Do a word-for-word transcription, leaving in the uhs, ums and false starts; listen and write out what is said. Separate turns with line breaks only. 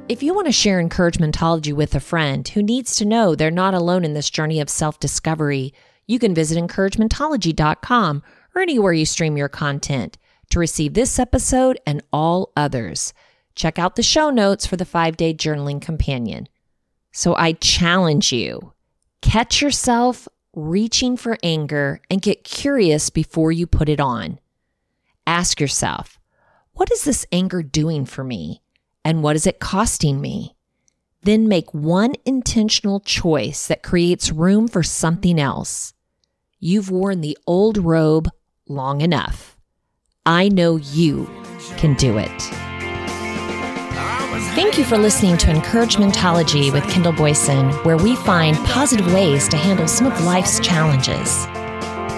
If you want to share Encouragementology with a friend who needs to know they're not alone in this journey of self-discovery, you can visit encouragementology dot com or anywhere you stream your content to receive this episode and all others. Check out the show notes for the five-day journaling companion. So I challenge you, catch yourself reaching for anger and get curious before you put it on. Ask yourself, what is this anger doing for me? And what is it costing me? Then make one intentional choice that creates room for something else. You've worn the old robe long enough. I know you can do it. Thank you for listening to Encouragementology with Kendall Boyson, where we find positive ways to handle some of life's challenges.